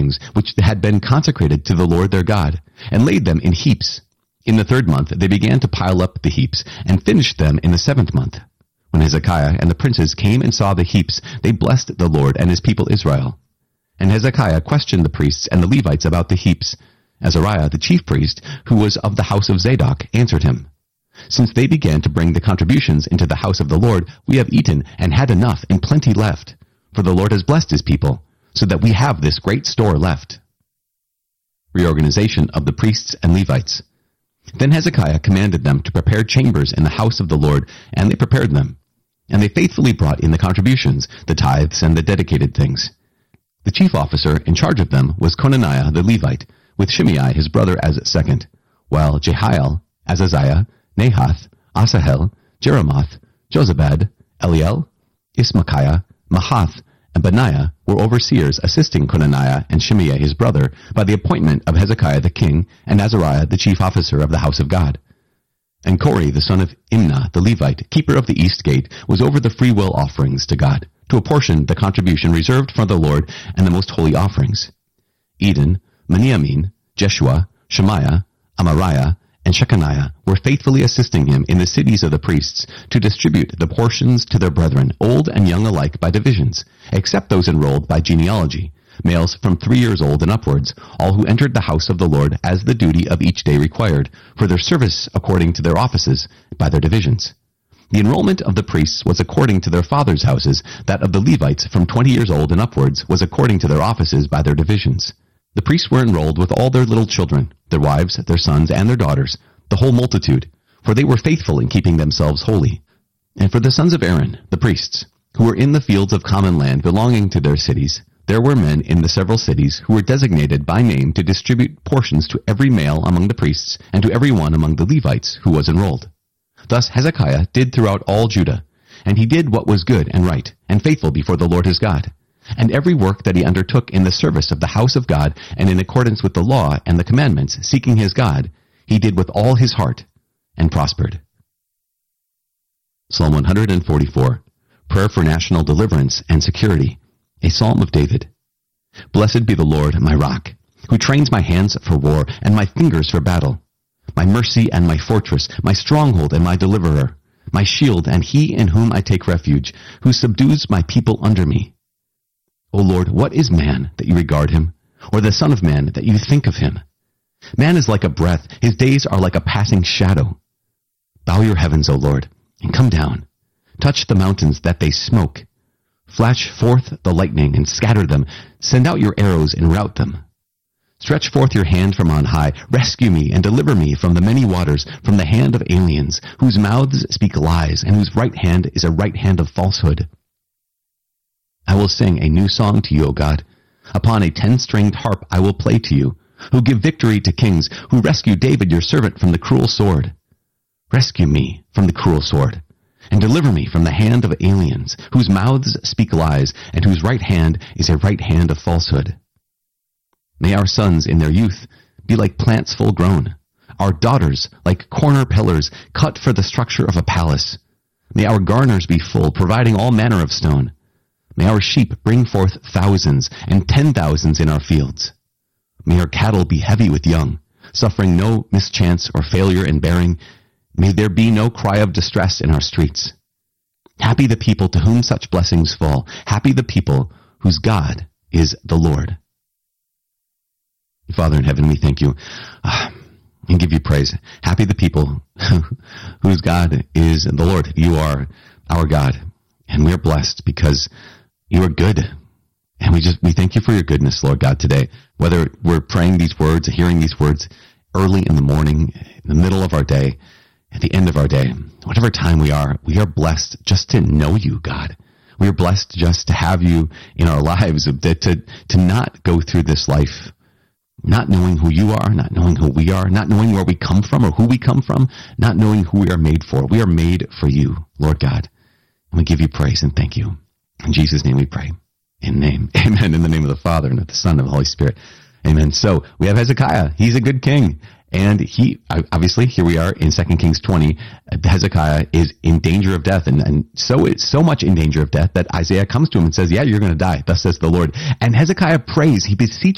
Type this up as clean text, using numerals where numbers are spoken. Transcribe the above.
things which had been consecrated to the Lord their God, and laid them in heaps. In the 3rd month they began to pile up the heaps, and finished them in the 7th month. When Hezekiah and the princes came and saw the heaps, they blessed the Lord and his people Israel. And Hezekiah questioned the priests and the Levites about the heaps. Azariah, the chief priest, who was of the house of Zadok, answered him, "Since they began to bring the contributions into the house of the Lord, we have eaten and had enough and plenty left. For the Lord has blessed his people, so that we have this great store left." Reorganization of the priests and Levites. Then Hezekiah commanded them to prepare chambers in the house of the Lord, and they prepared them. And they faithfully brought in the contributions, the tithes, and the dedicated things. The chief officer in charge of them was Conaniah the Levite, with Shimei his brother as second, while Jehiel, Azaziah, Nahath, Asahel, Jeremoth, Jozabad, Eliel, Ismachiah, Mahath, and Benaiah were overseers assisting Conaniah and Shimei his brother by the appointment of Hezekiah the king and Azariah the chief officer of the house of God. And Kori the son of Imnah the Levite, keeper of the east gate, was over the freewill offerings to God, to apportion the contribution reserved for the Lord and the most holy offerings. Eden, Meniamin, Jeshua, Shemaiah, Amariah, and Shechaniah were faithfully assisting him in the cities of the priests to distribute the portions to their brethren, old and young alike, by divisions, except those enrolled by genealogy, males from 3 years old and upwards, all who entered the house of the Lord as the duty of each day required, for their service according to their offices, by their divisions. The enrollment of the priests was according to their fathers' houses, that of the Levites from 20 years old and upwards was according to their offices by their divisions. The priests were enrolled with all their little children, their wives, their sons, and their daughters, the whole multitude, for they were faithful in keeping themselves holy. And for the sons of Aaron, the priests, who were in the fields of common land belonging to their cities, there were men in the several cities who were designated by name to distribute portions to every male among the priests and to every one among the Levites who was enrolled. Thus Hezekiah did throughout all Judah, and he did what was good and right and faithful before the Lord his God. And every work that he undertook in the service of the house of God and in accordance with the law and the commandments, seeking his God, he did with all his heart and prospered. Psalm 144, Prayer for National Deliverance and Security, a Psalm of David. Blessed be the Lord, my rock, who trains my hands for war and my fingers for battle, my mercy and my fortress, my stronghold and my deliverer, my shield and he in whom I take refuge, who subdues my people under me. O Lord, what is man that you regard him, or the son of man that you think of him? Man is like a breath, his days are like a passing shadow. Bow your heavens, O Lord, and come down. Touch the mountains that they smoke. Flash forth the lightning and scatter them. Send out your arrows and rout them. Stretch forth your hand from on high. Rescue me and deliver me from the many waters, from the hand of aliens, whose mouths speak lies, and whose right hand is a right hand of falsehood. I will sing a new song to you, O God. Upon a 10-stringed harp I will play to you, who give victory to kings, who rescue David your servant from the cruel sword. Rescue me from the cruel sword, and deliver me from the hand of aliens, whose mouths speak lies, and whose right hand is a right hand of falsehood. May our sons in their youth be like plants full grown, our daughters like corner pillars cut for the structure of a palace. May our garners be full, providing all manner of stone. May our sheep bring forth thousands and 10,000s in our fields. May our cattle be heavy with young, suffering no mischance or failure in bearing. May there be no cry of distress in our streets. Happy the people to whom such blessings fall. Happy the people whose God is the Lord. Father in heaven, we thank you and give you praise. Happy the people whose God is the Lord. You are our God, and we are blessed because you are good. And we thank you for your goodness, Lord God, today. Whether we're praying these words, hearing these words early in the morning, in the middle of our day, at the end of our day, whatever time we are blessed just to know you, God. We are blessed just to have you in our lives, to not go through this life not knowing who you are, not knowing who we are, not knowing where we come from or who we come from, not knowing who we are made for. We are made for you, Lord God. And we give you praise and thank you. In Jesus' name we pray. Amen. In the name of the Father, and of the Son, and of the Holy Spirit. Amen. So we have Hezekiah. He's a good king. And he, obviously, here we are in 2 Kings 20. Hezekiah is in danger of death. And so much in danger of death that Isaiah comes to him and says, yeah, you're going to die. Thus says the Lord. And Hezekiah prays. He beseeches